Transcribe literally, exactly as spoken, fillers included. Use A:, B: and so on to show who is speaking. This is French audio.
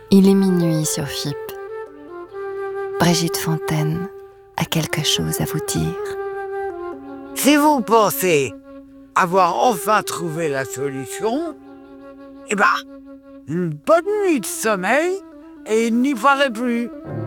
A: Il est minuit sur F I P. Brigitte Fontaine a quelque chose à vous dire.
B: Si vous pensez avoir enfin trouvé la solution, eh ben, une bonne nuit de sommeil et il n'y fallait plus.